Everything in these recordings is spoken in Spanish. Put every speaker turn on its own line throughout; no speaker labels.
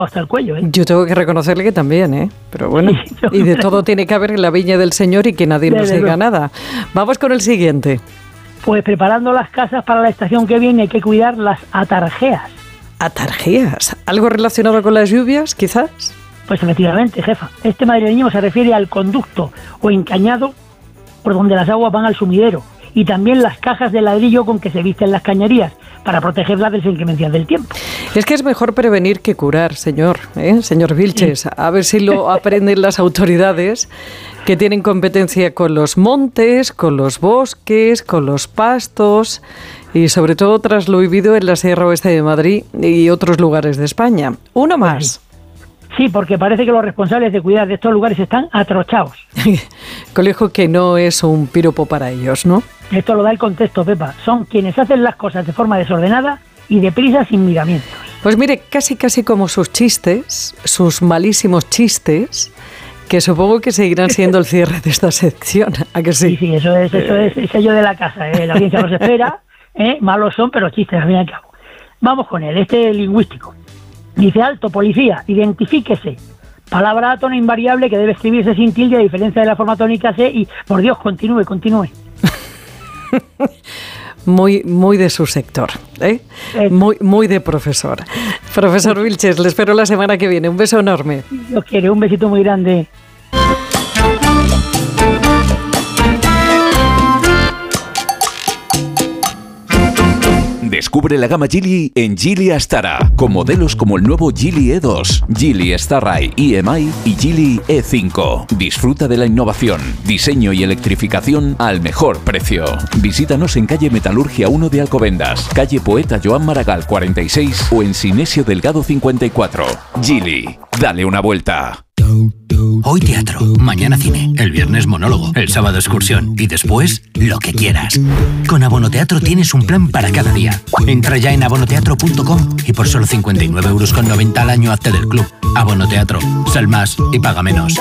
hasta el cuello, ¿eh?
Yo tengo que reconocerle que también, ¿eh? Pero bueno,
Sí, yo
y de
creo.
todo tiene que haber en la viña del Señor y que nadie nos diga nada. Vamos con el siguiente.
Pues preparando las casas para la estación que viene hay que cuidar las atarjeas.
¿Atarjeas? ¿Algo relacionado con las lluvias, quizás?
Pues efectivamente, jefa. Este madrileño se refiere al conducto o encañado por donde las aguas van al sumidero y también las cajas de ladrillo con que se visten las cañerías para protegerlas de las inclemencias del tiempo.
Es que es mejor prevenir que curar, señor Vilches. A ver si lo aprenden las autoridades que tienen competencia con los montes, con los bosques, con los pastos y sobre todo tras lo vivido en la Sierra Oeste de Madrid y otros lugares de España. Uno más.
Sí, porque parece que los responsables de cuidar de estos lugares están atrochados.
Colegio que no es un piropo para ellos, ¿no?
Esto lo da el contexto, Pepa. Son quienes hacen las cosas de forma desordenada y deprisa sin miramientos.
Pues mire, casi como sus chistes, sus malísimos chistes, que supongo que seguirán siendo el cierre de esta sección. ¿A que sí?
Sí, eso es el sello de la casa. La audiencia los espera, malos son, pero chistes al fin y al cabo. Vamos con él, lingüístico. Dice: alto, policía, identifíquese. Palabra tono invariable que debe escribirse sin tilde a diferencia de la forma tónica C y, por Dios, continúe.
Muy de su sector, ¿eh? Muy de profesor. Profesor Vilches, le espero la semana que viene. Un beso enorme.
Dios quiere, un besito muy grande.
Descubre la gama Geely en Geely Astara, con modelos como el nuevo Geely E2, Geely Starray EMI y Geely E5. Disfruta de la innovación, diseño y electrificación al mejor precio. Visítanos en calle Metalurgia 1 de Alcobendas, calle Poeta Joan Maragall 46 o en Sinesio Delgado 54. Geely, dale una vuelta.
Hoy teatro, mañana cine, el viernes monólogo, el sábado excursión y después lo que quieras. Con Abonoteatro tienes un plan para cada día. Entra ya en abonoteatro.com y por solo 59,90 € al año hazte del club. Abonoteatro, sal más y paga menos.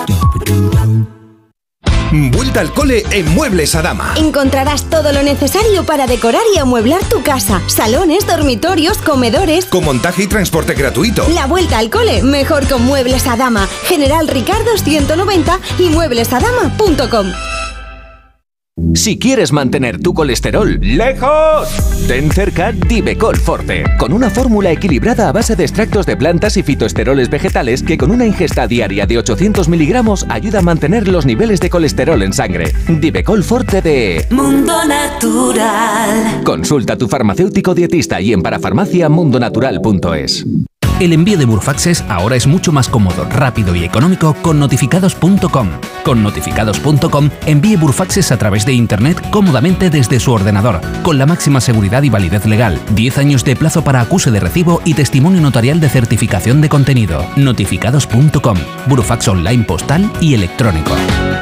Vuelta al cole en Muebles Adama.
Encontrarás todo lo necesario para decorar y amueblar tu casa. Salones, dormitorios, comedores.
Con montaje y transporte gratuito.
La vuelta al cole, mejor con Muebles Adama. General Ricardo 190 y mueblesadama.com.
Si quieres mantener tu colesterol lejos, ten cerca Divecol Forte, con una fórmula equilibrada a base de extractos de plantas y fitoesteroles vegetales que con una ingesta diaria de 800 miligramos ayuda a mantener los niveles de colesterol en sangre. Divecol Forte de
Mundo Natural.
Consulta a tu farmacéutico dietista y en parafarmacia.mundonatural.es.
El envío de Burfaxes ahora es mucho más cómodo, rápido y económico con notificados.com. Con notificados.com envíe Burfaxes a través de Internet cómodamente desde su ordenador, con la máxima seguridad y validez legal, 10 años de plazo para acuse de recibo y testimonio notarial de certificación de contenido. Notificados.com, Burfax online postal y electrónico.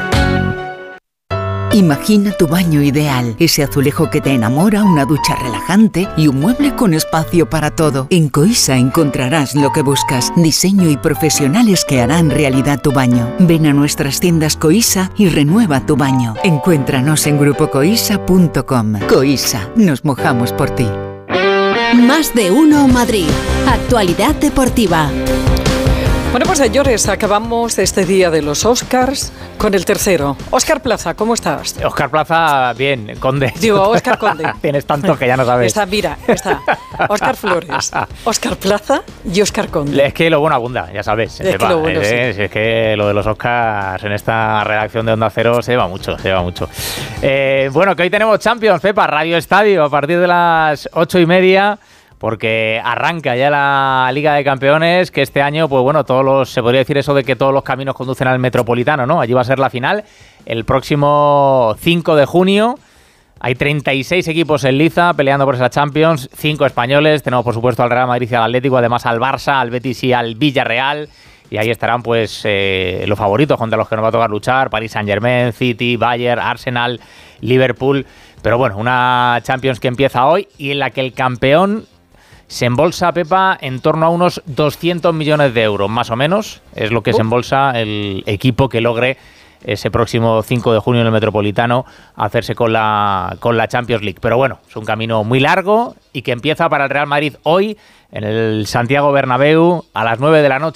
Imagina tu baño ideal, ese azulejo que te enamora, una ducha relajante y un mueble con espacio para todo. En Coisa encontrarás lo que buscas, diseño y profesionales que harán realidad tu baño. Ven a nuestras tiendas Coisa y renueva tu baño. Encuéntranos en grupocoisa.com. Coisa, nos mojamos por ti.
Más de uno Madrid. Actualidad deportiva.
Bueno, pues señores, acabamos este día de los Oscars con el tercero. Óscar Plaza, ¿cómo estás?
Óscar Plaza, bien, Conde.
Digo, Óscar Conde.
Tienes tanto que ya no sabes.
Está Óscar Flores, Óscar Plaza y Óscar Conde.
Es que lo bueno abunda, ya sabes.
Es que lo bueno, sí.
Es que lo de los Oscars en esta redacción de Onda Cero se lleva mucho. Bueno, que hoy tenemos Champions, Pepa, Radio Estadio, a partir de las 8:30. Porque arranca ya la Liga de Campeones, que este año, pues bueno, se podría decir eso de que todos los caminos conducen al Metropolitano, ¿no? Allí va a ser la final, el próximo 5 de junio. Hay 36 equipos en liza peleando por esa Champions, 5 españoles. Tenemos, por supuesto, al Real Madrid y al Atlético, además al Barça, al Betis y al Villarreal. Y ahí estarán, pues, los favoritos contra los que nos va a tocar luchar: Paris Saint-Germain, City, Bayern, Arsenal, Liverpool. Pero bueno, una Champions que empieza hoy y en la que el campeón se embolsa, Pepa, en torno a unos 200 millones de euros, más o menos. Es lo que se embolsa el equipo que logre ese próximo 5 de junio en el Metropolitano hacerse con la Champions League. Pero bueno, es un camino muy largo y que empieza para el Real Madrid hoy en el Santiago Bernabéu a las 9 de la noche.